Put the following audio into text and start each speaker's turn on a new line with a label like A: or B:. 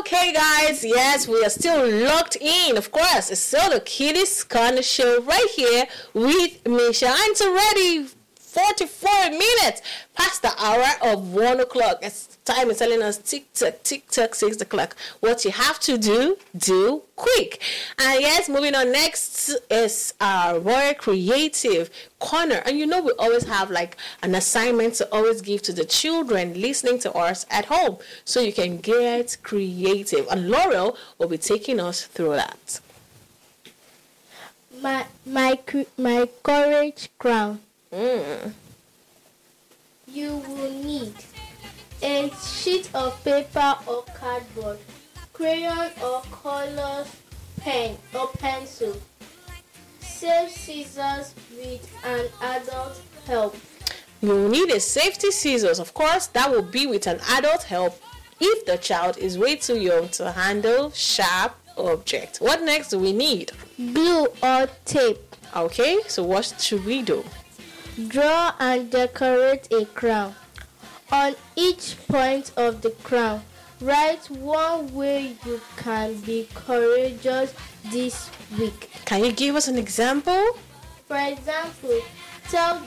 A: Okay, guys, yes, we are still locked in. Of course, it's still the Kiddies Corner Show right here with Misha. And it's already 44 minutes past the hour of 1 o'clock. It's time is telling us tick tock, 6 o'clock. What you have to do quick. And yes, moving on, next is our Royal Creative Corner. And we always have like an assignment to always give to the children listening to us at home, so you can get creative. And Laurel will be taking us through that.
B: My courage crown.
A: Mm.
B: You will need a sheet of paper or cardboard, crayon or colors, pen or pencil, safe scissors with an adult help.
A: You will need a safety scissors. Of course, that will be with an adult help if the child is way too young to handle sharp object. What next do we need?
B: Glue or tape.
A: Okay, so what should we do?
B: Draw and decorate a crown. On each point of the crown, write one way you can be courageous this week.
A: Can you give us an example?
B: For example, tell